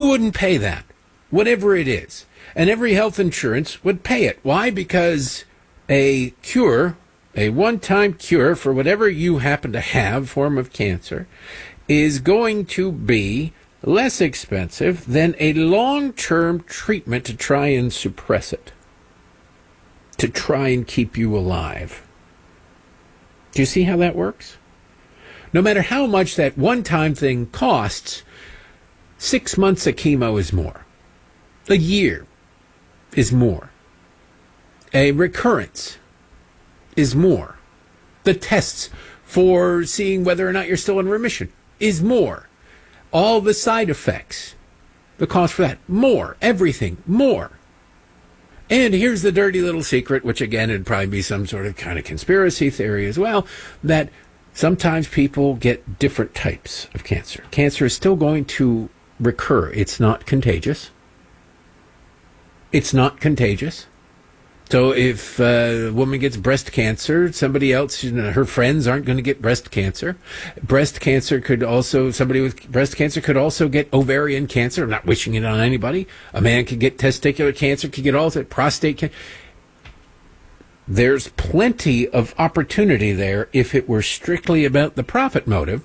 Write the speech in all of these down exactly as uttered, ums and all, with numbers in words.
wouldn't pay that, whatever it is. And every health insurance would pay it. Why? Because a cure, a one-time cure for whatever you happen to have, form of cancer, is going to be less expensive than a long-term treatment to try and suppress it, to try and keep you alive. Do you see how that works? No matter how much that one-time thing costs, six months of chemo is more. A year is more. A recurrence is more. The tests for seeing whether or not you're still in remission is more. All the side effects, the cost for that, more. Everything, more. And here's the dirty little secret, which again would probably be some sort of kind of conspiracy theory as well, that sometimes people get different types of cancer. Cancer is still going to recur. It's not contagious. It's not contagious. So if a woman gets breast cancer, somebody else, you know, her friends aren't going to get breast cancer. Breast cancer could also, somebody with breast cancer could also get ovarian cancer. I'm not wishing it on anybody. A man could get testicular cancer, could get all that, prostate cancer. There's plenty of opportunity there if it were strictly about the profit motive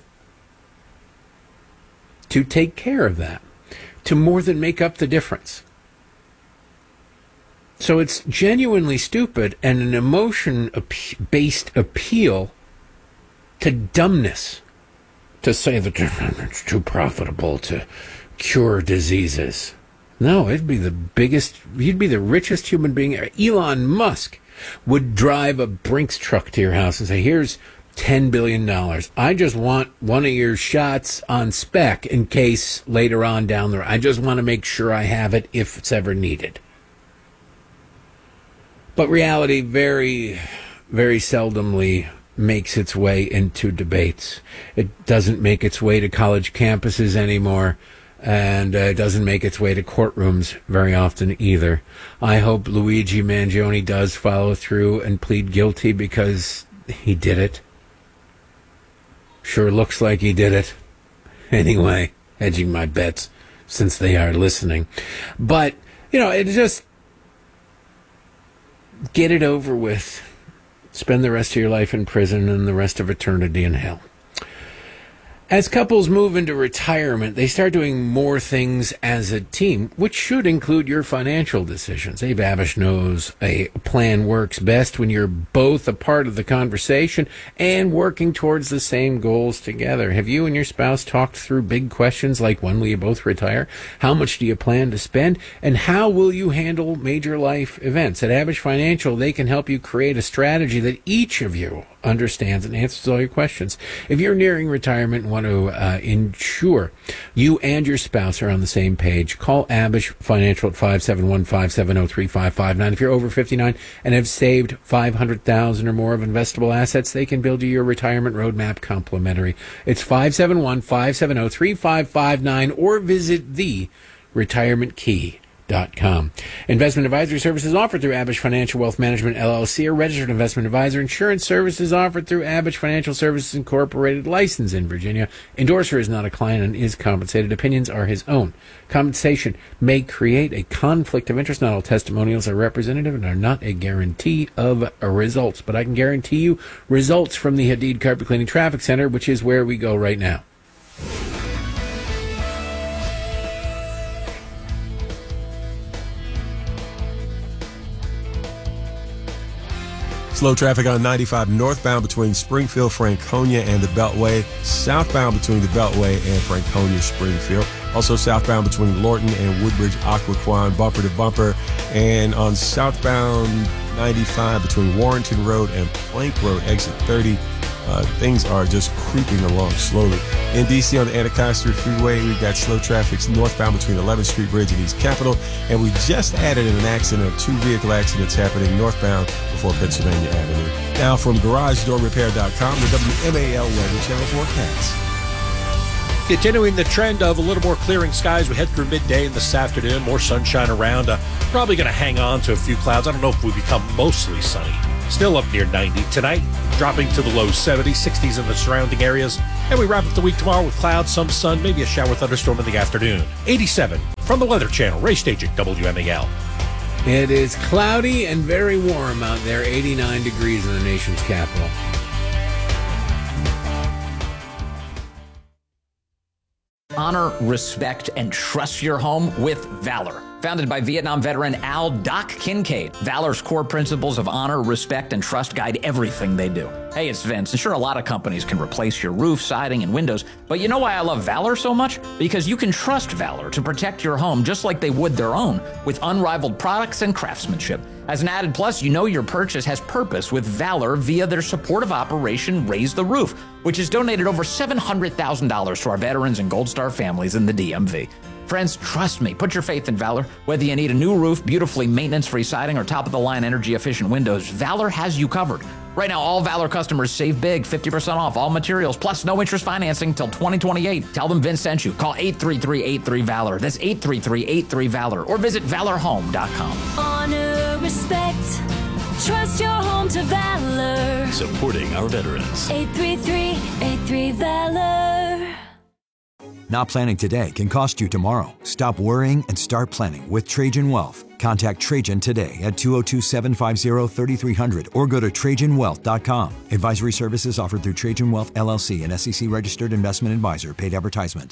to take care of that, to more than make up the difference. So it's genuinely stupid and an emotion-based appeal to dumbness to say that it's too profitable to cure diseases. No, it'd be the biggest, you'd be the richest human being. Elon Musk would drive a Brinks truck to your house and say, here's ten billion dollars. I just want one of your shots on spec in case later on down the road. I just want to make sure I have it if it's ever needed. But reality very, very seldomly makes its way into debates. It doesn't make its way to college campuses anymore, and uh, it doesn't make its way to courtrooms very often either. I hope Luigi Mangione does follow through and plead guilty because he did it. Sure looks like he did it. Anyway, hedging my bets since they are listening. But, you know, it just... get it over with. Spend the rest of your life in prison and the rest of eternity in hell. As couples move into retirement, they start doing more things as a team, which should include your financial decisions. Abe Abish knows a plan works best when you're both a part of the conversation and working towards the same goals together. Have you and your spouse talked through big questions like when will you both retire? How much do you plan to spend? And how will you handle major life events? At Abish Financial, they can help you create a strategy that each of you understands and answers all your questions. If you're nearing retirement and want to uh, ensure you and your spouse are on the same page, call Abish Financial at five seven one, five seven zero, three five five nine. If you're over fifty-nine and have saved five hundred thousand dollars or more of investable assets, they can build you your retirement roadmap complimentary. It's five seven one, five seven zero, three five five nine or visit the retirement key dot com. Investment advisory services offered through Abish Financial Wealth Management, L L C, a registered investment advisor. Insurance services offered through Abish Financial Services Incorporated, licensed in Virginia. Endorser is not a client and is compensated. Opinions are his own. Compensation may create a conflict of interest. Not all testimonials are representative and are not a guarantee of results. But I can guarantee you results from the Hadid Carpet Cleaning Traffic Center, which is where we go right now. Slow traffic on ninety-five northbound between Springfield, Franconia, and the Beltway. Southbound between the Beltway and Franconia, Springfield. Also southbound between Lorton and Woodbridge, Occoquan, bumper to bumper. And on southbound ninety-five between Warrenton Road and Plank Road, exit thirty. Uh, things are just creeping along slowly. In D C on the Anacostia Freeway, we've got slow traffic northbound between eleventh Street Bridge and East Capitol. And we just added an accident, two vehicle accidents happening northbound before Pennsylvania Avenue. Now from garage door repair dot com, the W M A L Weather Channel forecast. Continuing the trend of a little more clearing skies, we head through midday and this afternoon. More sunshine around. Uh, probably going to hang on to a few clouds. I don't know if we become mostly sunny. Still up near ninety tonight, dropping to the low seventies, sixties in the surrounding areas. And we wrap up the week tomorrow with clouds, some sun, maybe a shower thunderstorm in the afternoon. eighty-seven From the Weather Channel, Ray Staging, W M A L. It is cloudy and very warm out there, eighty-nine degrees in the nation's capital. Honor, respect, and trust your home with Valor. Founded by Vietnam veteran Al Doc Kincaid, Valor's core principles of honor, respect, and trust guide everything they do. Hey, it's Vince, and sure, a lot of companies can replace your roof, siding, and windows, but you know why I love Valor so much? Because you can trust Valor to protect your home just like they would their own, with unrivaled products and craftsmanship. As an added plus, you know your purchase has purpose with Valor via their supportive operation Raise the Roof, which has donated over seven hundred thousand dollars to our veterans and Gold Star families in the D M V. Friends, trust me, put your faith in Valor. Whether you need a new roof, beautifully maintenance-free siding, or top-of-the-line energy-efficient windows, Valor has you covered. Right now, all Valor customers save big, fifty percent off all materials, plus no interest financing till twenty twenty-eight. Tell them Vince sent you. Call eight three three, eight three, VALOR. That's eight three three, eight three, VALOR. Or visit valor home dot com. Honor, respect, trust your home to Valor. Supporting our veterans. eight three three, eight three, VALOR. Not planning today can cost you tomorrow. Stop worrying and start planning with Trajan Wealth. Contact Trajan today at two oh two, seven five zero, three three zero zero or go to trajan wealth dot com. Advisory services offered through Trajan Wealth, L L C, an S E C-registered investment advisor. Paid advertisement.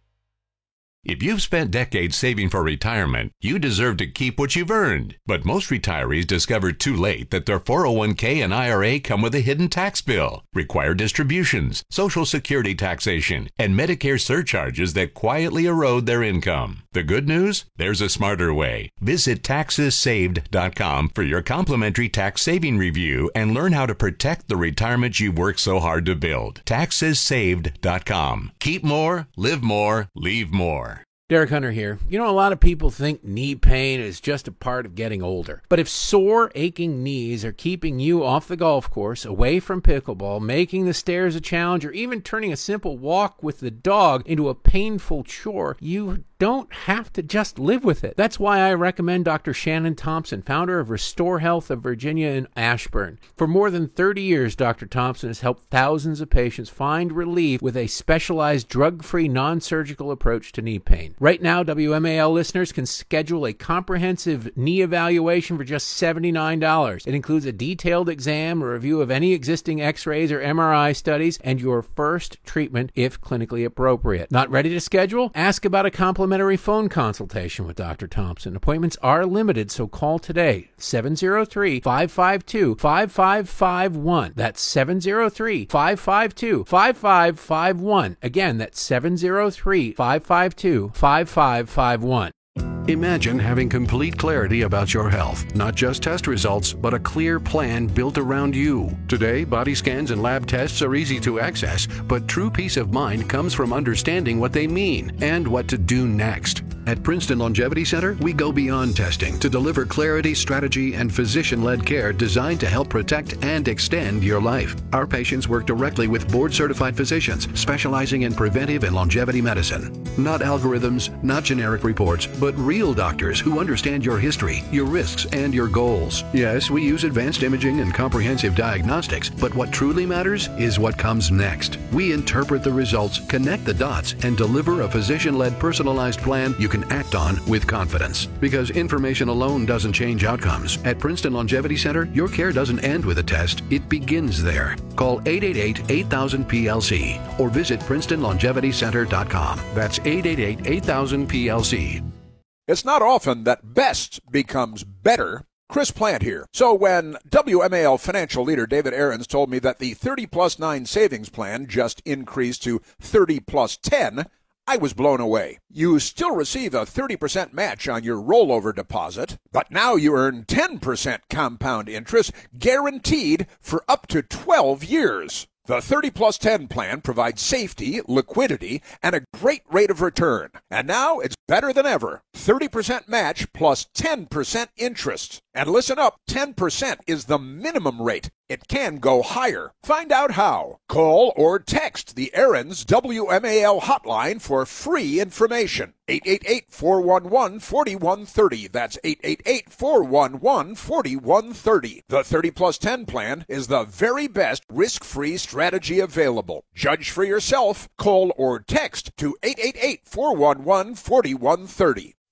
If you've spent decades saving for retirement, you deserve to keep what you've earned. But most retirees discover too late that their four oh one k and I R A come with a hidden tax bill, required distributions, Social Security taxation, and Medicare surcharges that quietly erode their income. The good news? There's a smarter way. Visit taxes saved dot com for your complimentary tax saving review and learn how to protect the retirement you've worked so hard to build. taxes saved dot com. Keep more, live more, leave more. Derek Hunter here. You know, a lot of people think knee pain is just a part of getting older. But if sore, aching knees are keeping you off the golf course, away from pickleball, making the stairs a challenge, or even turning a simple walk with the dog into a painful chore, you don't have to just live with it. That's why I recommend Doctor Shannon Thompson, founder of Restore Health of Virginia in Ashburn. For more than thirty years, Doctor Thompson has helped thousands of patients find relief with a specialized drug-free, non-surgical approach to knee pain. Right now, W M A L listeners can schedule a comprehensive knee evaluation for just seventy-nine dollars. It includes a detailed exam, a review of any existing x-rays or M R I studies, and your first treatment if clinically appropriate. Not ready to schedule? Ask about a complimentary phone consultation with Doctor Thompson. Appointments are limited, so call today, seven oh three, five five two, five five five one. That's seven oh three, five five two, five five five one. Again, that's seven oh three, five five two, five five five one. Imagine having complete clarity about your health, not just test results, but a clear plan built around you. Today, body scans and lab tests are easy to access, but true peace of mind comes from understanding what they mean and what to do next. At Princeton Longevity Center, we go beyond testing to deliver clarity, strategy, and physician-led care designed to help protect and extend your life. Our patients work directly with board-certified physicians specializing in preventive and longevity medicine. Not algorithms, not generic reports, but real doctors who understand your history, your risks, and your goals. Yes, we use advanced imaging and comprehensive diagnostics, but what truly matters is what comes next. We interpret the results, connect the dots, and deliver a physician-led personalized plan you can act on with confidence. Because information alone doesn't change outcomes. At Princeton Longevity Center, your care doesn't end with a test, it begins there. Call eight eight eight, eight thousand, P L C or visit princeton longevity center dot com. That's eight eight eight, eight thousand, P L C. It's not often that best becomes better. Chris Plant here. So when W M A L financial leader David Aarons told me that the thirty plus nine savings plan just increased to thirty plus ten, I was blown away. You still receive a thirty percent match on your rollover deposit, but now you earn ten percent compound interest guaranteed for up to twelve years. The thirty plus ten plan provides safety, liquidity, and a great rate of return. And now it's better than ever. thirty percent match plus ten percent interest. And listen up, ten percent is the minimum rate. It can go higher. Find out how. Call or text the Aarons W M A L hotline for free information. eight eight eight, four one one, four one three zero. That's eight eight eight, four one one, four one three zero. The thirty plus ten plan is the very best risk-free strategy available. Judge for yourself. Call or text to eight eight eight, four one one, four one three zero.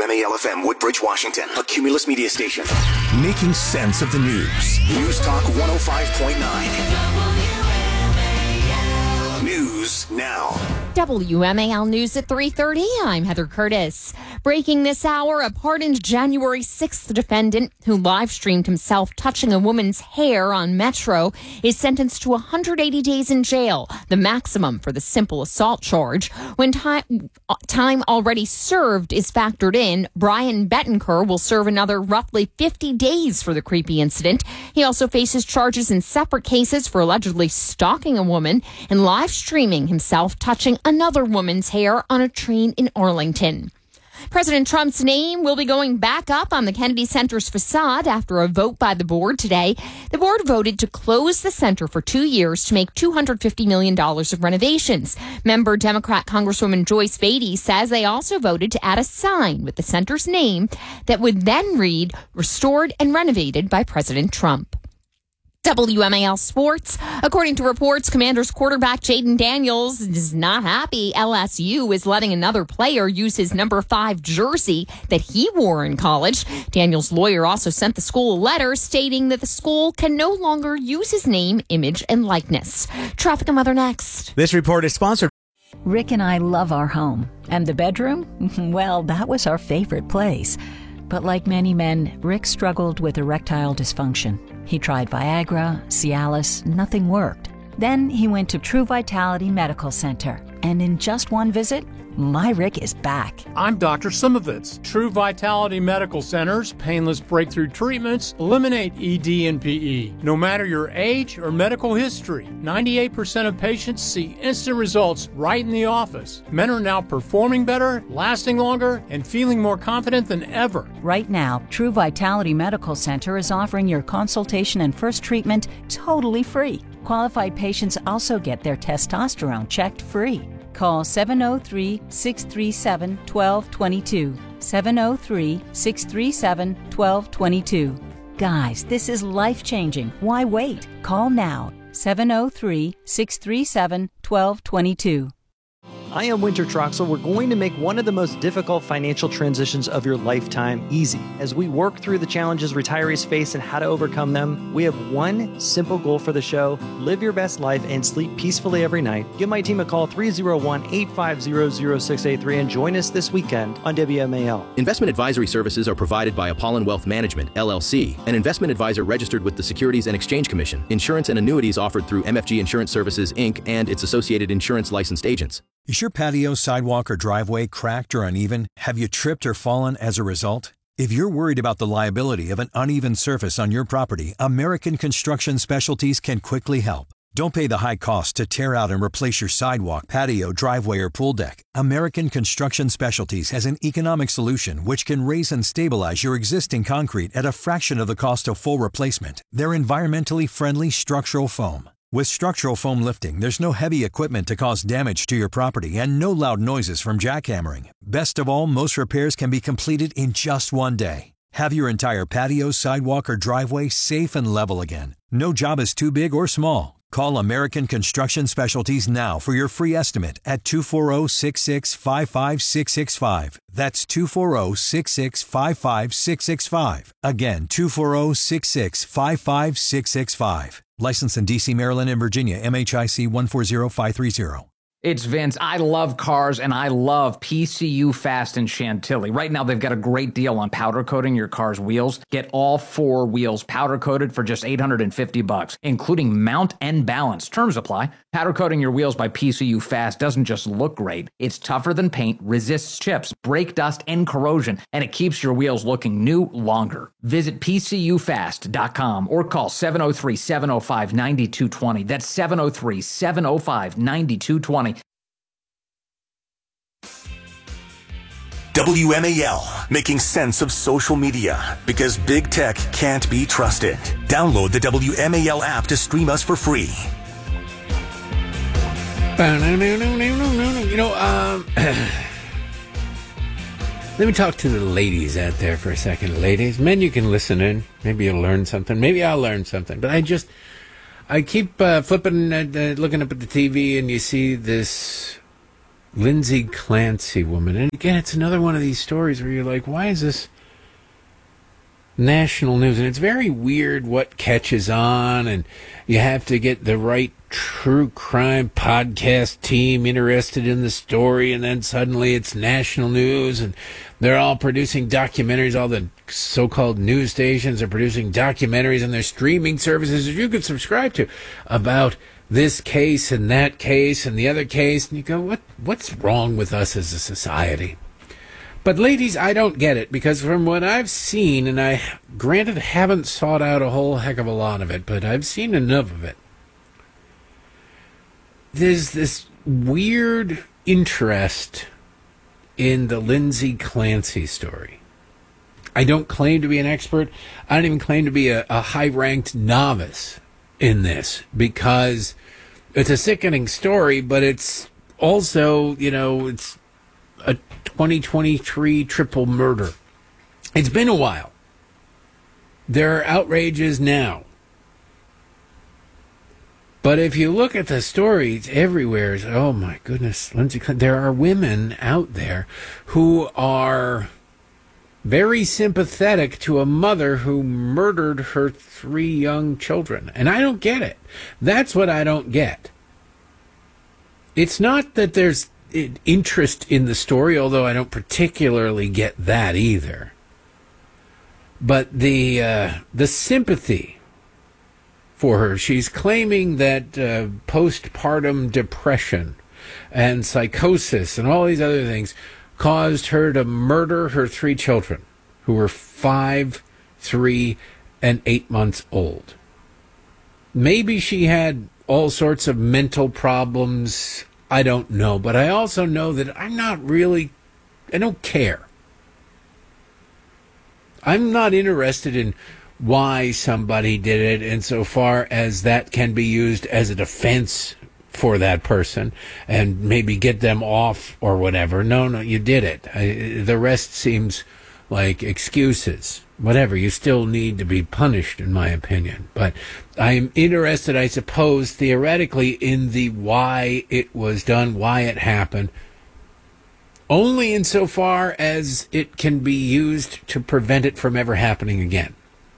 M A L F M, Woodbridge, Washington, a Cumulus media station. Making sense of the news. News Talk one oh five point nine. News now. W M A L News at three thirty. I'm Heather Curtis. Breaking this hour, a pardoned January sixth defendant who live-streamed himself touching a woman's hair on Metro is sentenced to one hundred eighty days in jail, the maximum for the simple assault charge. When time, time already served is factored in, Brian Bettenker will serve another roughly fifty days for the creepy incident. He also faces charges in separate cases for allegedly stalking a woman and live-streaming himself touching another woman's hair on a train in Arlington. President Trump's name will be going back up on the Kennedy Center's facade after a vote by the board today. The board voted to close the center for two years to make two hundred fifty million dollars of renovations. Member Democrat Congresswoman Joyce Beatty says they also voted to add a sign with the center's name that would then read, "Restored and renovated by President Trump." W M A L Sports. According to reports, Commanders quarterback Jaden Daniels is not happy L S U is letting another player use his number five jersey that he wore in college. Daniels' lawyer also sent the school a letter stating that the school can no longer use his name, image, and likeness. Traffic and weather next. This report is sponsored. Rick and I love our home. And the bedroom? Well, that was our favorite place. But like many men, Rick struggled with erectile dysfunction. He tried Viagra, Cialis, nothing worked. Then he went to True Vitality Medical Center, and in just one visit, my Rick is back. I'm Doctor Simovitz. True Vitality Medical Center's painless breakthrough treatments eliminate E D and P E. No matter your age or medical history, ninety-eight percent of patients see instant results right in the office. Men are now performing better, lasting longer, and feeling more confident than ever. Right now, True Vitality Medical Center is offering your consultation and first treatment totally free. Qualified patients also get their testosterone checked free. Call seven oh three, six three seven, one two two two. seven oh three, six three seven, one two two two. Guys, this is life-changing. Why wait? Call now. seven oh three, six three seven, one two two two. I am Winter Troxel. We're going to make one of the most difficult financial transitions of your lifetime easy. As we work through the challenges retirees face and how to overcome them, we have one simple goal for the show: live your best life and sleep peacefully every night. Give my team a call, three oh one, eight five zero, zero six eight three, and join us this weekend on W M A L. Investment advisory services are provided by Apollon Wealth Management, L L C, an investment advisor registered with the Securities and Exchange Commission. Insurance and annuities offered through M F G Insurance Services, Incorporated, and its associated insurance licensed agents. Is your patio, sidewalk, or driveway cracked or uneven? Have you tripped or fallen as a result? If you're worried about the liability of an uneven surface on your property, American Construction Specialties can quickly help. Don't pay the high cost to tear out and replace your sidewalk, patio, driveway, or pool deck. American Construction Specialties has an economic solution which can raise and stabilize your existing concrete at a fraction of the cost of full replacement. They're environmentally friendly structural foam. With structural foam lifting, there's no heavy equipment to cause damage to your property and no loud noises from jackhammering. Best of all, most repairs can be completed in just one day. Have your entire patio, sidewalk, or driveway safe and level again. No job is too big or small. Call American Construction Specialties now for your free estimate at two four zero, six six five five six six five. That's two four zero, six six five five six six five. Again, two four zero, six six five five six six five. Licensed in D C, Maryland, and Virginia, M H I C one four zero five three zero. It's Vince. I love cars, and I love P C U Fast in Chantilly. Right now, they've got a great deal on powder coating your car's wheels. Get all four wheels powder coated for just eight hundred fifty bucks, including mount and balance. Terms apply. Powder coating your wheels by P C U Fast doesn't just look great. It's tougher than paint, resists chips, brake dust, and corrosion, and it keeps your wheels looking new longer. Visit P C U fast dot com or call seven oh three, seven oh five, nine two two oh. That's seven oh three, seven oh five, nine two two oh. W M A L, making sense of social media, because big tech can't be trusted. Download the W M A L app to stream us for free. You know, um, let me talk to the ladies out there for a second. Ladies, men, you can listen in. Maybe you'll learn something. Maybe I'll learn something. But I just, I keep uh, flipping, uh, looking up at the T V, and you see this Lindsay Clancy woman. And again, it's another one of these stories where you're like, why is this national news? And it's very weird what catches on, and you have to get the right true crime podcast team interested in the story, and then suddenly it's national news, and they're all producing documentaries. All the so-called news stations are producing documentaries on their streaming services that you could subscribe to about this case and that case and the other case, and you go, what what's wrong with us as a society? But ladies, I don't get it, because from what I've seen, and I granted haven't sought out a whole heck of a lot of it, but I've seen enough of it, there's this weird interest in the Lindsay Clancy story. I don't claim to be an expert. I don't even claim to be a, a high-ranked novice in this, because it's a sickening story, but it's also, you know, it's a twenty twenty-three triple murder. It's been a while. There are outrages now. But if you look at the stories everywhere, it's, oh my goodness, Lindsay, there are women out there who are very sympathetic to a mother who murdered her three young children. And I don't get it. That's what I don't get. It's not that there's interest in the story, although I don't particularly get that either. But the uh, the sympathy for her. She's claiming that uh, postpartum depression and psychosis and all these other things caused her to murder her three children, who were five, three, and eight months old. Maybe she had all sorts of mental problems. I don't know. But I also know that I'm not really, I don't care. I'm not interested in why somebody did it insofar as that can be used as a defense for that person and maybe get them off or whatever. No, no, you did it. I, the rest seems like excuses. Whatever, you still need to be punished, in my opinion. But I'm interested, I suppose, theoretically, in the why it was done, why it happened, only insofar as it can be used to prevent it from ever happening again.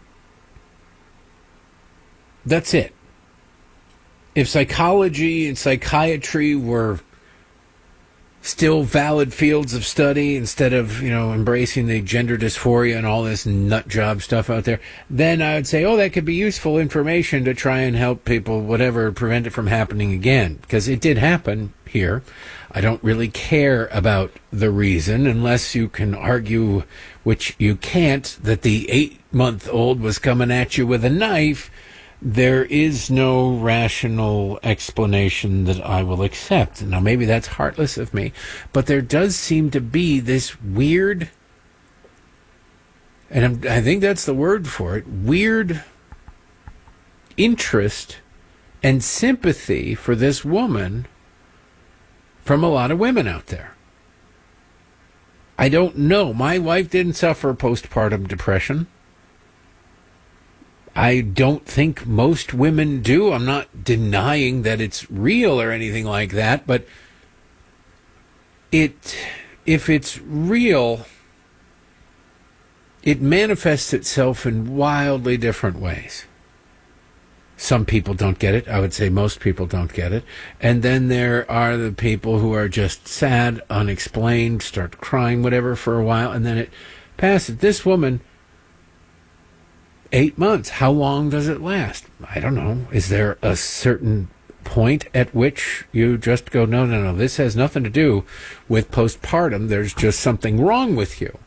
That's it. If psychology and psychiatry were still valid fields of study instead of, you know, embracing the gender dysphoria and all this nut job stuff out there, then I would say, oh, that could be useful information to try and help people, whatever, prevent it from happening again. Because it did happen here. I don't really care about the reason, unless you can argue, which you can't, that the eight-month-old was coming at you with a knife. There is no rational explanation that I will accept. Now, maybe that's heartless of me, but there does seem to be this weird, and I'm, I think that's the word for it, weird interest and sympathy for this woman from a lot of women out there. I don't know. My wife didn't suffer postpartum depression. I don't think most women do. I'm not denying that it's real or anything like that, but it, if it's real, it manifests itself in wildly different ways. Some people don't get it. I would say most people don't get it. And then there are the people who are just sad, unexplained, start crying, whatever, for a while, and then it passes. This woman, eight months. How long does it last? I don't know. Is there a certain point at which you just go, no, no, no, this has nothing to do with postpartum. There's just something wrong with you.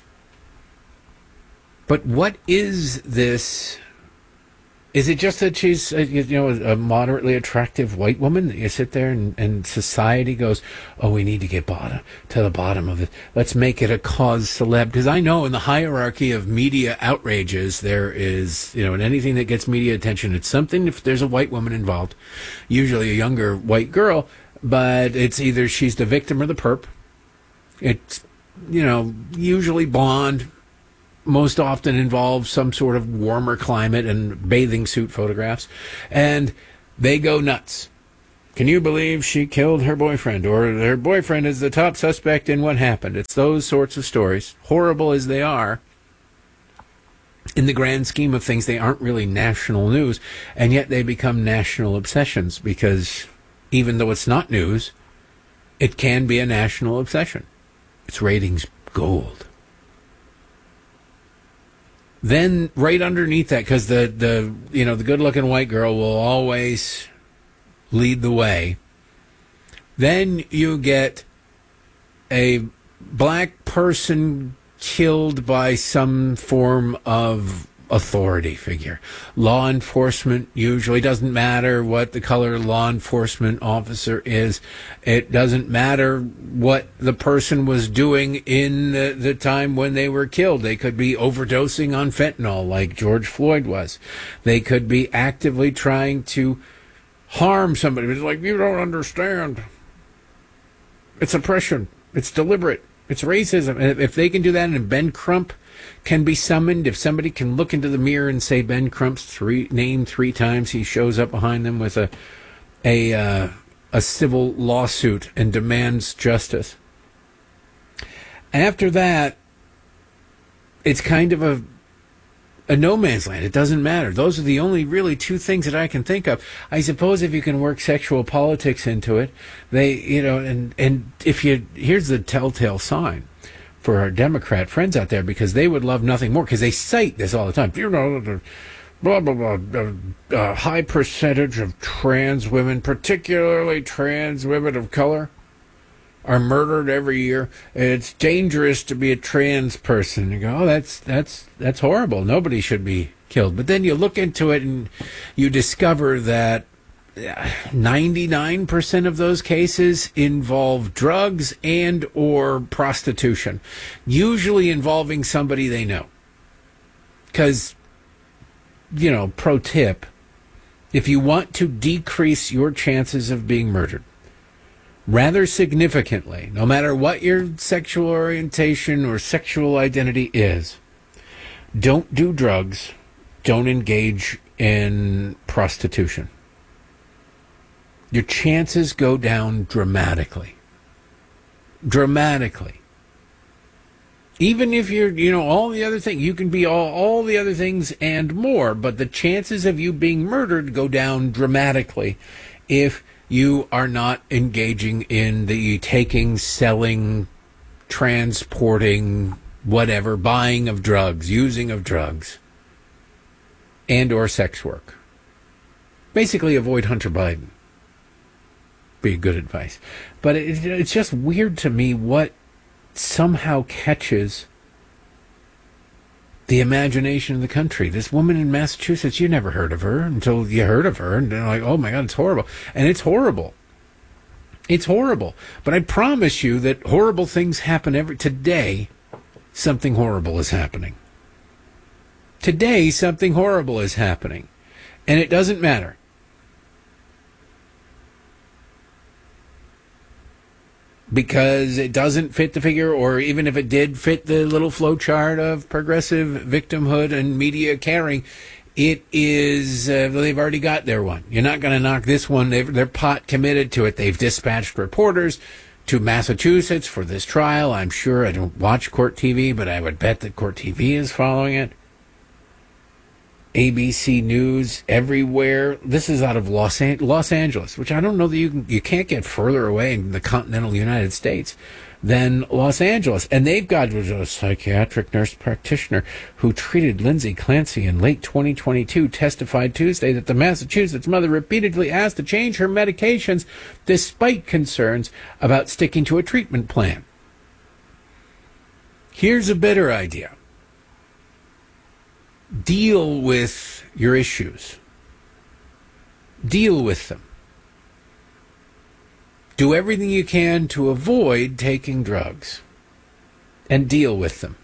But what is this? Is it just that she's, a, you know, a moderately attractive white woman that you sit there and, and society goes, oh, we need to get bottom, to the bottom of it. Let's make it a cause celeb. Because I know in the hierarchy of media outrages, there is, you know, in anything that gets media attention, it's something, if there's a white woman involved, usually a younger white girl, but it's either she's the victim or the perp. It's, you know, usually blonde, most often involves some sort of warmer climate and bathing suit photographs, and they go nuts. Can you believe she killed her boyfriend? Or her boyfriend is the top suspect in what happened. It's those sorts of stories, horrible as they are. In the grand scheme of things, they aren't really national news, and yet they become national obsessions because even though it's not news, it can be a national obsession. It's ratings gold. Then right underneath that, because the, the you know the good-looking white girl will always lead the way, then you get a black person killed by some form of authority figure. Law enforcement usually doesn't matter what the color law enforcement officer is. It doesn't matter what the person was doing in the, the time when they were killed. They could be overdosing on fentanyl like George Floyd was. They could be actively trying to harm somebody. It's like, you don't understand. It's oppression. It's deliberate. It's racism. And if they can do that, and Ben Crump can be summoned, if somebody can look into the mirror and say Ben Crump's three, name three times, he shows up behind them with a a uh, a civil lawsuit and demands justice. After that, it's kind of a a no man's land. It doesn't matter. Those are the only really two things that I can think of. I suppose if you can work sexual politics into it, they, you know, and, and if you, here's the telltale sign for our Democrat friends out there, because they would love nothing more, because they cite this all the time. You know, the blah, blah, blah, uh, uh, high percentage of trans women, particularly trans women of color, are murdered every year. It's dangerous to be a trans person. You go, oh, that's that's that's horrible. Nobody should be killed. But then you look into it and you discover that ninety-nine percent of those cases involve drugs and or prostitution, usually involving somebody they know. Because, you know, pro tip, if you want to decrease your chances of being murdered rather significantly, no matter what your sexual orientation or sexual identity is, don't do drugs, don't engage in prostitution. Your chances go down dramatically. Dramatically. Even if you're, you know, all the other things, you can be all, all the other things and more, but the chances of you being murdered go down dramatically if you are not engaging in the taking, selling, transporting, whatever, buying of drugs, using of drugs, and or sex work. Basically, avoid Hunter Biden. Be good advice. But it, it's just weird to me what somehow catches the imagination of the country. This woman in Massachusetts, you never heard of her until you heard of her, and they're like, oh my God, it's horrible. And it's horrible. It's horrible. But I promise you that horrible things happen every... Today, something horrible is happening. Today, something horrible is happening. And it doesn't matter. Because it doesn't fit the figure, or even if it did fit the little flow chart of progressive victimhood and media caring, it is, uh, they've already got their one. You're not going to knock this one. They've, they're pot committed to it. They've dispatched reporters to Massachusetts for this trial. I'm sure, I don't watch Court T V, but I would bet that Court T V is following it. A B C News everywhere. This is out of Los, An- Los Angeles, which I don't know that you can, you can't get further away in the continental United States than Los Angeles. And they've got a psychiatric nurse practitioner who treated Lindsay Clancy in late twenty twenty-two testified Tuesday that the Massachusetts mother repeatedly asked to change her medications despite concerns about sticking to a treatment plan. Here's a better idea. Deal with your issues. Deal with them. Do everything you can to avoid taking drugs and deal with them.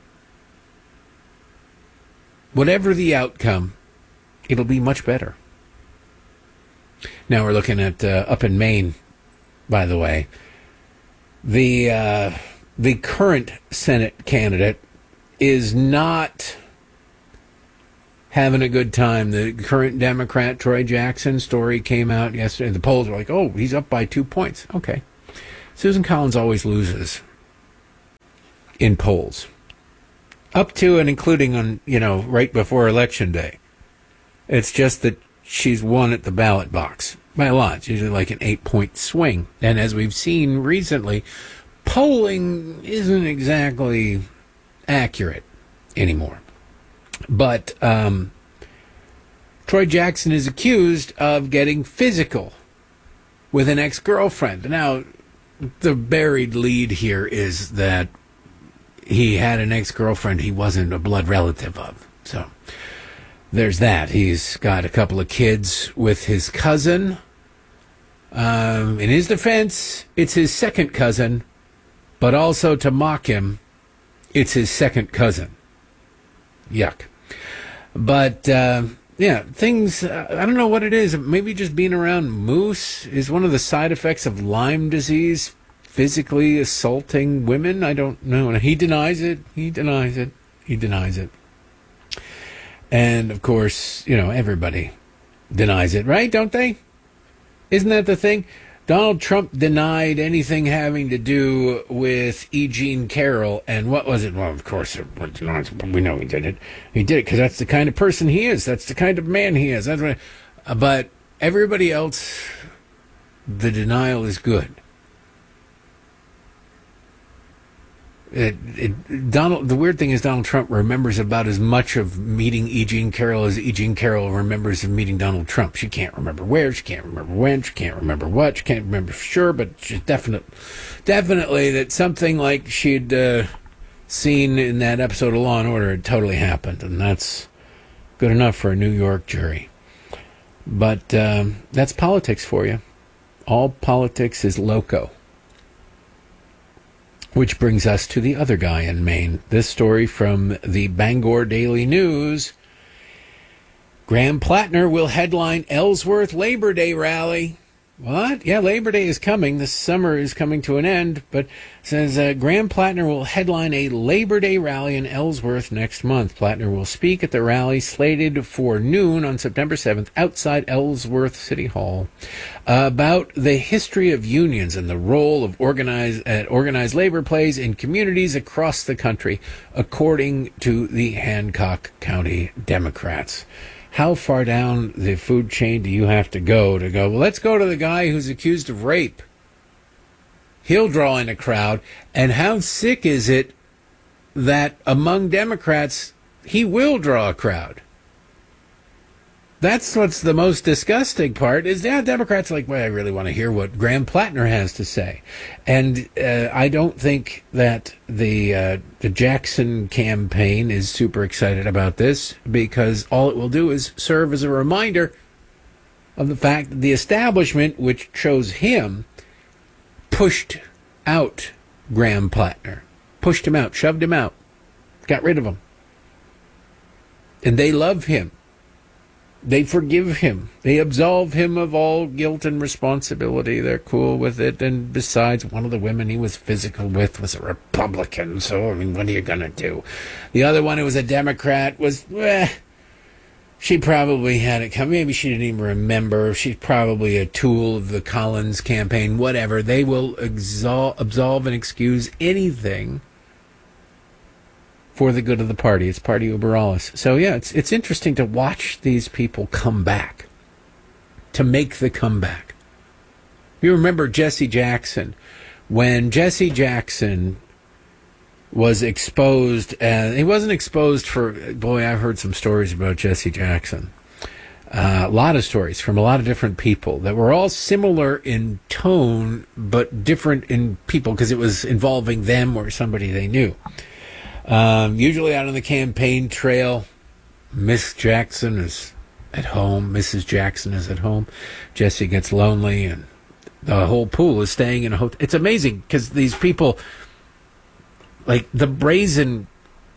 Whatever the outcome, it'll be much better. Now we're looking at uh, up in Maine, by the way. The uh, the current Senate candidate is not having a good time. The current Democrat, Troy Jackson, story came out yesterday. The polls were like, oh, he's up by two points. Okay. Susan Collins always loses in polls. Up to and including on, you know, right before Election Day. It's just that she's won at the ballot box by a lot. It's usually like an eight-point swing. And as we've seen recently, polling isn't exactly accurate anymore. But um, Troy Jackson is accused of getting physical with an ex-girlfriend. Now, the buried lead here is that he had an ex-girlfriend he wasn't a blood relative of. So there's that. He's got a couple of kids with his cousin. Um, in his defense, it's his second cousin, but also to mock him, it's his second cousin. Yuck. But, uh, yeah, things, uh, I don't know what it is. Maybe just being around moose is one of the side effects of Lyme disease, physically assaulting women. I don't know. He denies it. He denies it. He denies it. And, of course, you know, everybody denies it, right? Don't they? Isn't that the thing? Donald Trump denied anything having to do with E. Jean Carroll, and what was it? Well, of course, we know he did it. He did it because that's the kind of person he is. That's the kind of man he is. That's what. But everybody else, the denial is good. It, it, Donald. The weird thing is Donald Trump remembers about as much of meeting E. Jean Carroll as E. Jean Carroll remembers of meeting Donald Trump. She can't remember where, she can't remember when, she can't remember what, she can't remember for sure, but she's definite, definitely that something like she'd uh, seen in that episode of Law and Order had totally happened, and that's good enough for a New York jury. But um, that's politics for you. All politics is loco. Which brings us to the other guy in Maine. This story from the Bangor Daily News. Graham Plattner will headline Ellsworth Labor Day rally. What? Yeah, Labor Day is coming. The summer is coming to an end, but says uh, Graham Plattner will headline a Labor Day rally in Ellsworth next month. Plattner will speak at the rally slated for noon on September seventh outside Ellsworth City Hall uh, about the history of unions and the role of organized uh, organized labor plays in communities across the country, according to the Hancock County Democrats. How far down the food chain do you have to go to go, well, let's go to the guy who's accused of rape? He'll draw in a crowd. And how sick is it that among Democrats, he will draw a crowd? That's what's the most disgusting part, is yeah, Democrats are like, well, I really want to hear what Graham Plattner has to say. And uh, I don't think that the uh, the Jackson campaign is super excited about this, because all it will do is serve as a reminder of the fact that the establishment, which chose him, pushed out Graham Plattner. Pushed him out, shoved him out, got rid of him. And they love him. They forgive him. They absolve him of all guilt and responsibility. They're cool with it. And besides, one of the women he was physical with was a Republican. So, I mean, what are you going to do? The other one who was a Democrat was, eh, she probably had it come. Maybe she didn't even remember. She's probably a tool of the Collins campaign, whatever. They will exol- absolve and excuse anything for the good of the party. It's party uber alles. So, yeah, it's it's interesting to watch these people come back, to make the comeback. You remember Jesse Jackson. When Jesse Jackson was exposed, uh, he wasn't exposed for, boy, I've heard some stories about Jesse Jackson. Uh, a lot of stories from a lot of different people that were all similar in tone, but different in people, because it was involving them or somebody they knew. Um, usually out on the campaign trail, Miss Jackson is at home, Missus Jackson is at home, Jesse gets lonely, and the whole pool is staying in a hotel. It's amazing, because these people, like the brazenness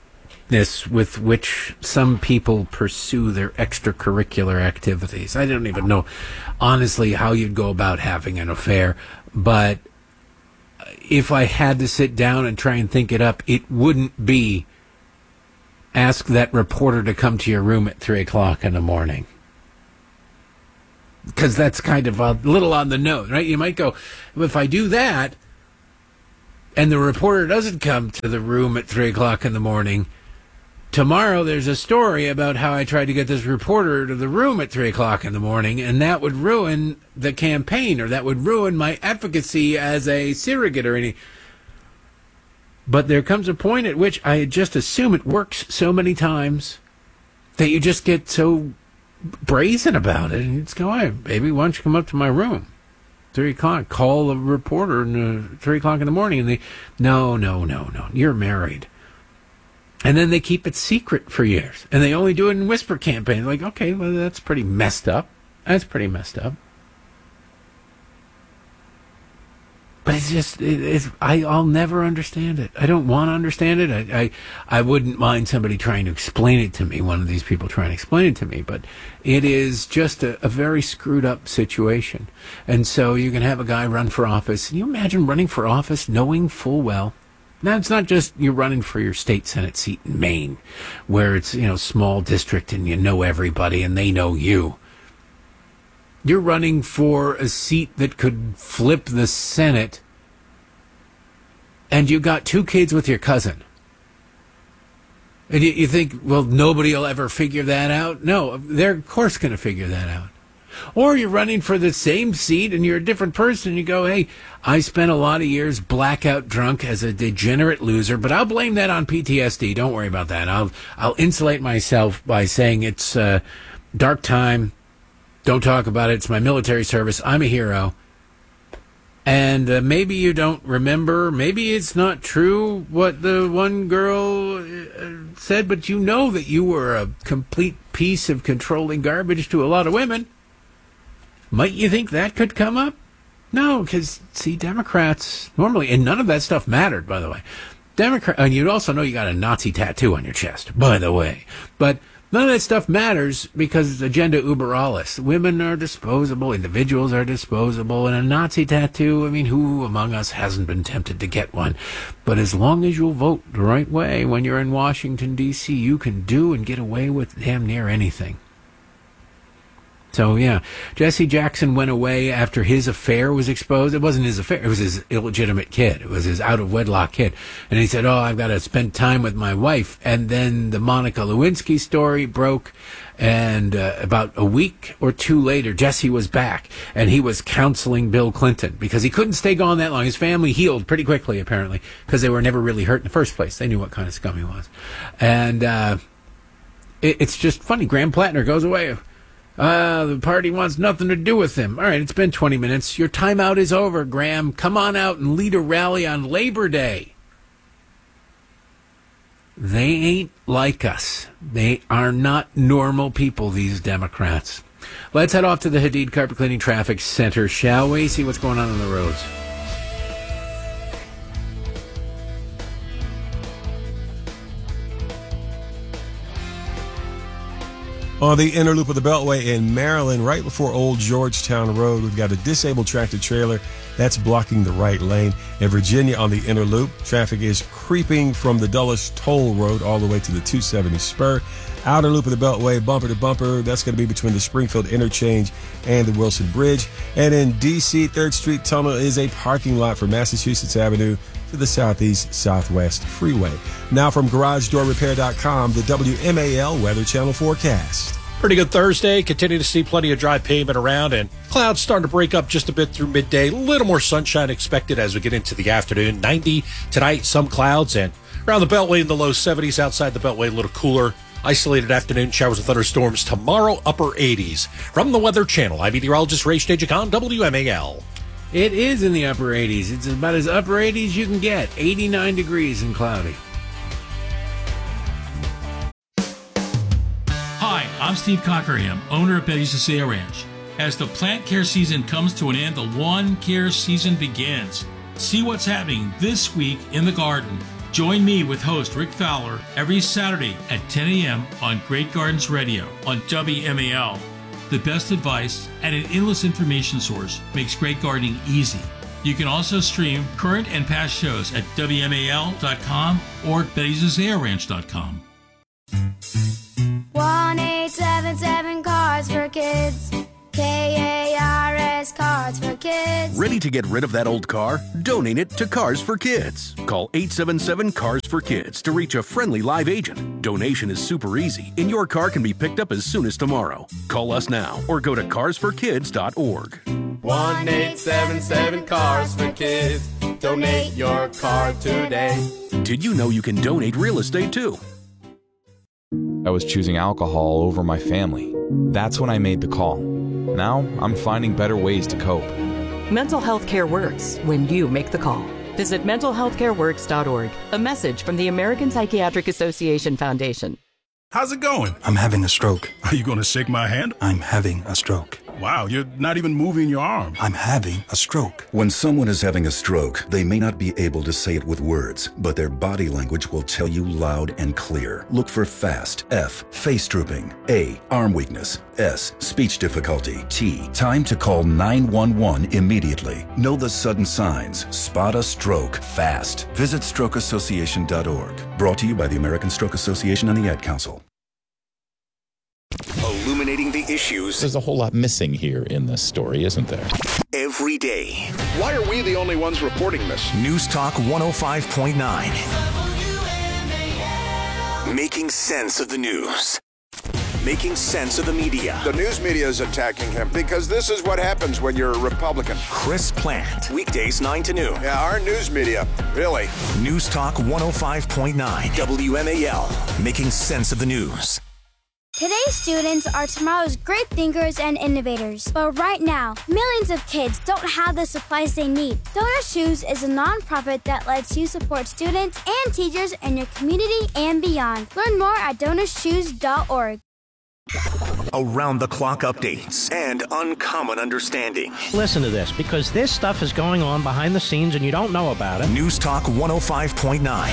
with which some people pursue their extracurricular activities. I don't even know, honestly, how you'd go about having an affair, but if I had to sit down and try and think it up, it wouldn't be ask that reporter to come to your room at three o'clock in the morning. Because that's kind of a little on the nose, right? You might go, if I do that, and the reporter doesn't come to the room at three o'clock in the morning, tomorrow there's a story about how I tried to get this reporter to the room at three o'clock in the morning, and that would ruin the campaign, or that would ruin my efficacy as a surrogate or any. But there comes a point at which I just assume it works so many times that you just get so brazen about it, and you just go, hey, baby, why don't you come up to my room? Three o'clock, call a reporter and uh, three o'clock in the morning, and they, no, no, no, no, you're married. And then they keep it secret for years, and they only do it in whisper campaigns. Like, okay, well, that's pretty messed up. That's pretty messed up. But it's just, it, it's, I, I'll never understand it. I don't want to understand it. I, I, I wouldn't mind somebody trying to explain it to me, one of these people trying to explain it to me, but it is just a, a very screwed up situation. And so you can have a guy run for office. Can you imagine running for office knowing full well? Now, it's not just you're running for your state Senate seat in Maine, where it's, you know, small district and you know everybody and they know you. You're running for a seat that could flip the Senate, and you got two kids with your cousin. And you, you think, well, nobody will ever figure that out? No, they're of course going to figure that out. Or you're running for the same seat and you're a different person. You go, hey, I spent a lot of years blackout drunk as a degenerate loser, but I'll blame that on P T S D. Don't worry about that. I'll I'll insulate myself by saying it's a dark time. Don't talk about it. It's my military service. I'm a hero. And uh, maybe you don't remember. Maybe it's not true what the one girl uh, said, but you know that you were a complete piece of controlling garbage to a lot of women. Might you think that could come up? No, because, see, Democrats normally, and none of that stuff mattered, by the way. Democrat, and you also know you got a Nazi tattoo on your chest, by the way. But none of that stuff matters because it's agenda uber alles. Women are disposable, individuals are disposable, and a Nazi tattoo, I mean, who among us hasn't been tempted to get one? But as long as you'll vote the right way when you're in Washington, D C, you can do and get away with damn near anything. So, yeah, Jesse Jackson went away after his affair was exposed. It wasn't his affair. It was his illegitimate kid. It was his out-of-wedlock kid. And he said, oh, I've got to spend time with my wife. And then the Monica Lewinsky story broke. And uh, about a week or two later, Jesse was back. And he was counseling Bill Clinton because he couldn't stay gone that long. His family healed pretty quickly, apparently, because they were never really hurt in the first place. They knew what kind of scum he was. And uh, it, it's just funny. Graham Plattner goes away. Uh, the party wants nothing to do with him. All right, it's been twenty minutes. Your timeout is over, Graham. Come on out and lead a rally on Labor Day. They ain't like us. They are not normal people, these Democrats. Let's head off to the Hadid Carpet Cleaning Traffic Center, shall we? See what's going on on the roads. On the inner loop of the Beltway in Maryland, right before Old Georgetown Road, we've got a disabled tractor trailer that's blocking the right lane. In Virginia, on the inner loop, traffic is creeping from the Dulles Toll Road all the way to the two seventy spur. Outer loop of the Beltway, bumper to bumper, that's going to be between the Springfield Interchange and the Wilson Bridge. And in D C, third Street Tunnel is a parking lot for Massachusetts Avenue to the Southeast Southwest Freeway. Now from garage door repair dot com, the W M A L Weather Channel forecast. Pretty good Thursday. Continue to see plenty of dry pavement around, and clouds starting to break up just a bit through midday. A little more sunshine expected as we get into the afternoon. ninety tonight, some clouds, and around the Beltway in the low seventies. Outside the Beltway, a little cooler. Isolated afternoon showers and thunderstorms tomorrow, upper eighties. From the Weather Channel, I'm meteorologist Ray Stageicon, W M A L. It is in the upper eighties. It's about as upper eighties you can get. eighty-nine degrees and cloudy. Hi, I'm Steve Cockerham, owner of Betty's Isaiah Ranch. As the plant care season comes to an end, the lawn care season begins. See what's happening this week in the garden. Join me with host Rick Fowler every Saturday at ten a.m. on Great Gardens Radio on W M A L. The best advice and an endless information source makes great gardening easy. You can also stream current and past shows at W M A L dot com or Betty's Isaiah Ranch dot com. Kids. Ready to get rid of that old car? Donate it to Cars for Kids. Call eight seven seven, C A R S for Kids to reach a friendly live agent. Donation is super easy, and your car can be picked up as soon as tomorrow. Call us now or go to cars for kids dot org. one eight seven seven, C A R S for Kids. Donate your car today. Did you know you can donate real estate too? I was choosing alcohol over my family. That's when I made the call. Now I'm finding better ways to cope. Mental health care works when you make the call. Visit mental health care works dot org. A message from the American Psychiatric Association Foundation. How's it going? I'm having a stroke. Are you going to shake my hand? I'm having a stroke. Wow, you're not even moving your arm. I'm having a stroke. When someone is having a stroke, they may not be able to say it with words, but their body language will tell you loud and clear. Look for FAST. F. Face drooping. A. Arm weakness. S. Speech difficulty. T. Time to call nine one one immediately. Know the sudden signs. Spot a stroke fast. Visit stroke association dot org. Brought to you by the American Stroke Association and the Ad Council. Illuminating the issues. There's a whole lot missing here in this story, isn't there? Every day. Why are we the only ones reporting this? News Talk one oh five point nine. Making sense of the news. Making sense of the media. The news media is attacking him because this is what happens when you're a Republican. Chris Plant. Weekdays nine to noon. Yeah, our news media. Really. News Talk one oh five point nine. W M A L. Making sense of the news. Today's students are tomorrow's great thinkers and innovators. But right now, millions of kids don't have the supplies they need. Donor Shoes is a nonprofit that lets you support students and teachers in your community and beyond. Learn more at donor shoes dot org. Around the clock updates and uncommon understanding. Listen to this, because this stuff is going on behind the scenes and you don't know about it. News Talk one oh five point nine.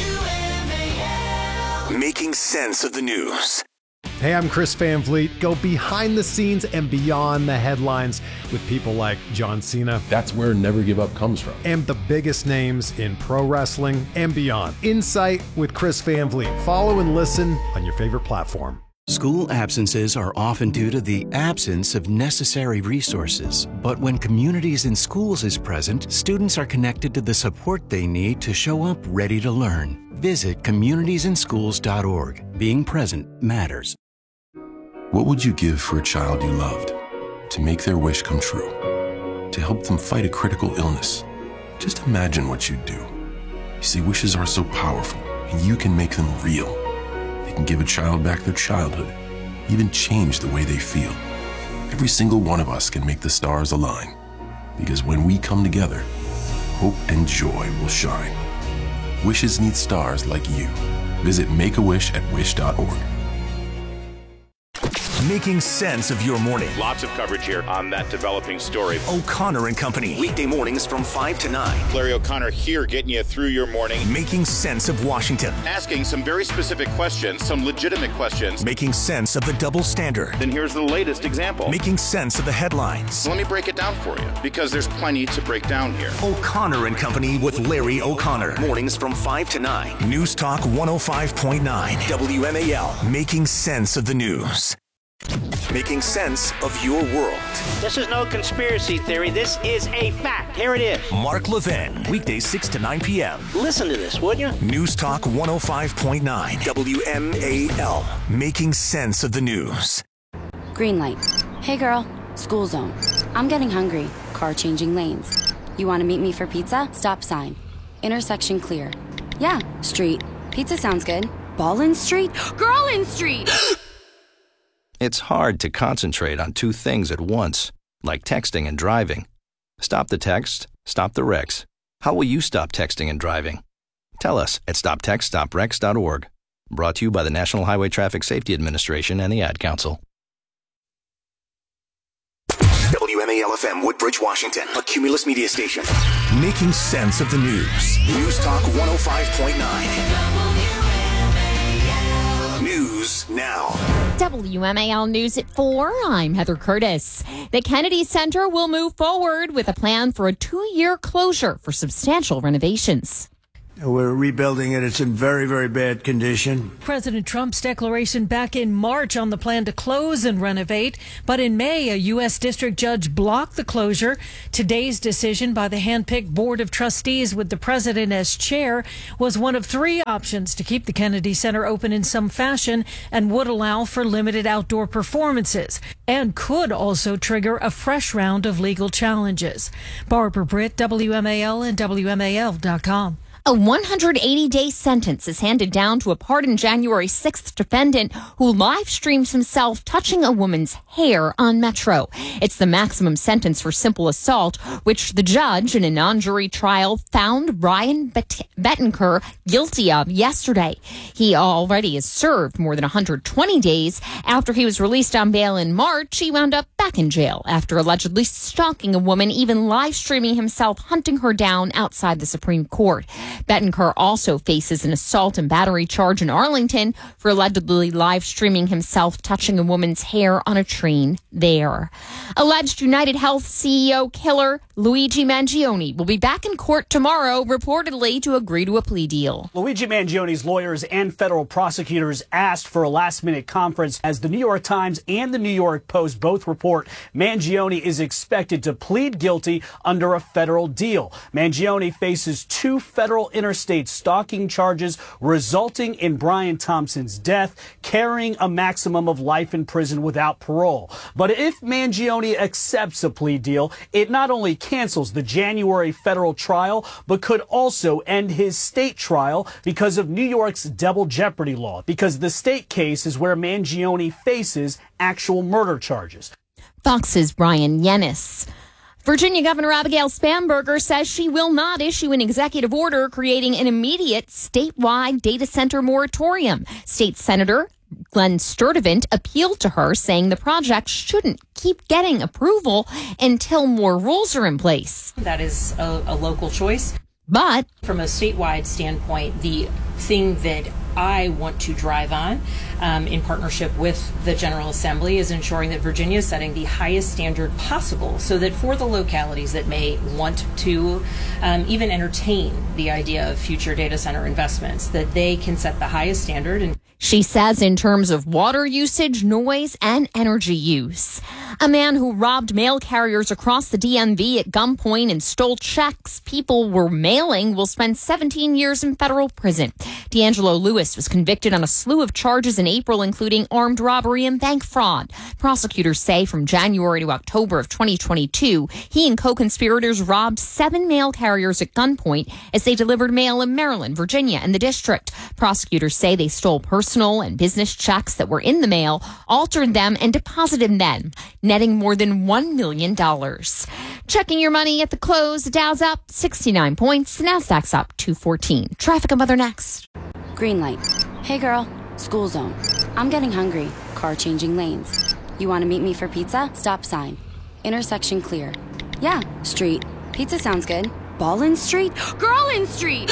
Making sense of the news. Hey, I'm Chris Van Vliet. Go behind the scenes and beyond the headlines with people like John Cena. That's where Never Give Up comes from. And the biggest names in pro wrestling and beyond. Insight with Chris Van Vliet. Follow and listen on your favorite platform. School absences are often due to the absence of necessary resources. But when Communities in Schools is present, students are connected to the support they need to show up ready to learn. Visit communities in schools dot org. Being present matters. What would you give for a child you loved? To make their wish come true? To help them fight a critical illness? Just imagine what you'd do. You see, wishes are so powerful, and you can make them real. They can give a child back their childhood, even change the way they feel. Every single one of us can make the stars align, because when we come together, hope and joy will shine. Wishes need stars like you. Visit Make a Wish at wish dot org. Making sense of your morning. Lots of coverage here on that developing story. O'Connor and Company. Weekday mornings from five to nine. Larry O'Connor here getting you through your morning. Making sense of Washington. Asking some very specific questions, some legitimate questions. Making sense of the double standard. Then here's the latest example. Making sense of the headlines. Let me break it down for you, because there's plenty to break down here. O'Connor and Company with Larry O'Connor. Mornings from five to nine. News Talk one oh five point nine. W M A L. Making sense of the news. Making sense of your world. This is no conspiracy theory. This is a fact. Here it is. Mark Levin. Weekdays six to nine p.m. Listen to this, would you? News Talk one oh five point nine. W M A L. Making sense of the news. Green light. Hey girl. School zone. I'm getting hungry. Car changing lanes. You want to meet me for pizza? Stop sign. Intersection clear. Yeah. Street. Pizza sounds good. Ball in street? Girl in street! It's hard to concentrate on two things at once, like texting and driving. Stop the text, stop the wrecks. How will you stop texting and driving? Tell us at stop text stop wrecks dot org. Brought to you by the National Highway Traffic Safety Administration and the Ad Council. W M A L F M, Woodbridge, Washington, a Cumulus media station. Making sense of the news. News Talk one oh five point nine. News now. W M A L News at four. I'm Heather Curtis. The Kennedy Center will move forward with a plan for a two-year closure for substantial renovations. We're rebuilding it. It's in very, very bad condition. President Trump's declaration back in March on the plan to close and renovate. But in May, a U S district judge blocked the closure. Today's decision by the handpicked board of trustees with the president as chair was one of three options to keep the Kennedy Center open in some fashion and would allow for limited outdoor performances and could also trigger a fresh round of legal challenges. Barbara Britt, W M A L and W M A L dot com. A one hundred eighty day sentence is handed down to a pardoned January sixth defendant who live streams himself touching a woman's hair on Metro. It's the maximum sentence for simple assault, which the judge in a non-jury trial found Brian Bet- Bettenker guilty of yesterday. He already has served more than one hundred twenty days. After he was released on bail in March, he wound up back in jail after allegedly stalking a woman, even live streaming himself hunting her down outside the Supreme Court. Bettenker also faces an assault and battery charge in Arlington for allegedly live streaming himself touching a woman's hair on a train there. Alleged United Health C E O killer Luigi Mangione will be back in court tomorrow, reportedly to agree to a plea deal. Luigi Mangione's lawyers and federal prosecutors asked for a last-minute conference as the New York Times and the New York Post both report Mangione is expected to plead guilty under a federal deal. Mangione faces two federal interstate stalking charges resulting in Brian Thompson's death, carrying a maximum of life in prison without parole. But if Mangione accepts a plea deal, it not only cancels the January federal trial, but could also end his state trial because of New York's double jeopardy law, because the state case is where Mangione faces actual murder charges. Fox's Brian Yennis. Virginia Governor Abigail Spanberger says she will not issue an executive order creating an immediate statewide data center moratorium. State Senator Glenn Sturtevant appealed to her, saying the project shouldn't keep getting approval until more rules are in place. That is a, a local choice. But from a statewide standpoint, the thing that I want to drive on um, in partnership with the General Assembly is ensuring that Virginia is setting the highest standard possible so that for the localities that may want to um, even entertain the idea of future data center investments, that they can set the highest standard. And she says in terms of water usage, noise, and energy use. A man who robbed mail carriers across the D M V at gunpoint and stole checks people were mailing will spend seventeen years in federal prison. D'Angelo Lewis was convicted on a slew of charges in April, including armed robbery and bank fraud. Prosecutors say from January to October of twenty twenty-two, he and co-conspirators robbed seven mail carriers at gunpoint as they delivered mail in Maryland, Virginia, and the district. Prosecutors say they stole personal and business checks that were in the mail, altered them, and deposited them, netting more than one million dollars. Checking your money at the close, the Dow's up sixty-nine points, the Nasdaq's up two fourteen. Traffic and weather next. Green light. Hey girl, school zone. I'm getting hungry. Car changing lanes. You want to meet me for pizza? Stop sign. Intersection clear. Yeah, street. Pizza sounds good. Ballin Street? Girlin Street!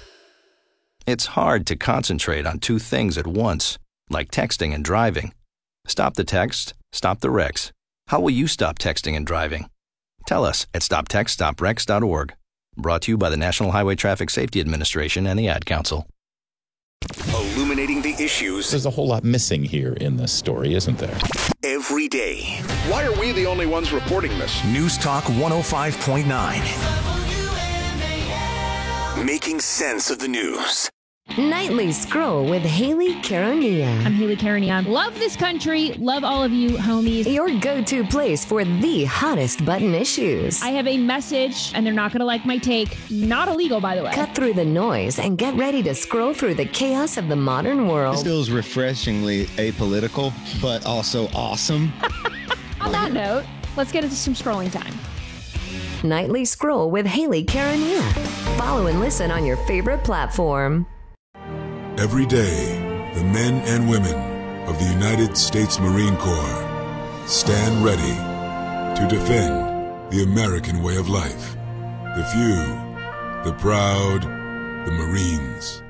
It's hard to concentrate on two things at once, like texting and driving. Stop the text, stop the wrecks. How will you stop texting and driving? Tell us at stop text stop wrecks dot org. Brought to you by the National Highway Traffic Safety Administration and the Ad Council. Illuminating the issues. There's a whole lot missing here in this story, isn't there? Every day. Why are we the only ones reporting this? News Talk one oh five point nine. Making sense of the news. Nightly Scroll with Haley Caronia. I'm Haley Caronia. Love this country. Love all of you, homies. Your go-to place for the hottest button issues. I have a message, and they're not going to like my take. Not illegal, by the way. Cut through the noise and get ready to scroll through the chaos of the modern world. This feels refreshingly apolitical, but also awesome. On that note, let's get into some scrolling time. Nightly Scroll with Haley Caronia. Follow and listen on your favorite platform. Every day, the men and women of the United States Marine Corps stand ready to defend the American way of life. The few, the proud, the Marines.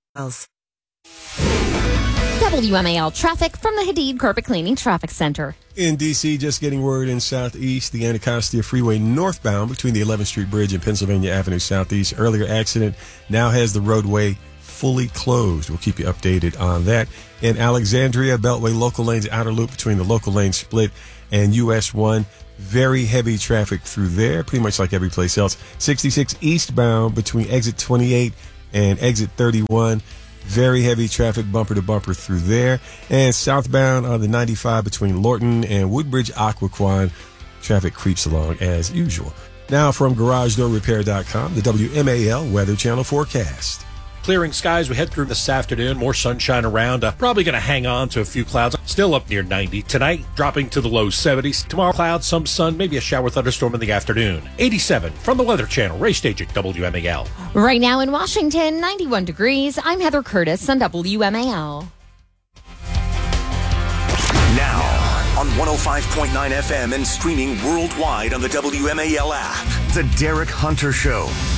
W M A L traffic from the Hadid Carpet Cleaning Traffic Center. In D C, just getting word in southeast, the Anacostia Freeway northbound between the eleventh Street Bridge and Pennsylvania Avenue Southeast. Earlier accident now has the roadway fully closed. We'll keep you updated on that. In Alexandria, Beltway local lanes outer loop between the local lane split and U S one. Very heavy traffic through there, pretty much like every place else. sixty-six eastbound between exit twenty-eight and exit thirty-one. Very heavy traffic bumper to bumper through there. And southbound on the ninety-five between Lorton and Woodbridge Occoquan, traffic creeps along as usual. Now from Garage Door Repair dot com, the W M A L Weather Channel forecast. Clearing skies. We head through this afternoon. More sunshine around. Uh, probably going to hang on to a few clouds. Still up near ninety. Tonight, dropping to the low seventies. Tomorrow, clouds, some sun, maybe a shower thunderstorm in the afternoon. eighty-seven from the Weather Channel. Ray Stage at W M A L. Right now in Washington, ninety-one degrees. I'm Heather Curtis on W M A L. Now, on one oh five point nine F M and streaming worldwide on the W M A L app, The Derek Hunter Show.